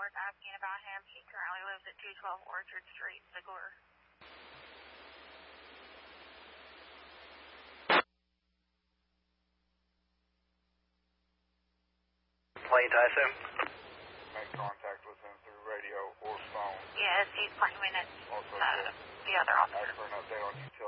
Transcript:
worth asking about him. He currently lives at 212 Orchard Street, Ziegler. Plain Tyson? Make contact with him through radio or phone. Yes, he's claiming it's Also, the other officer. ask for an update on utility.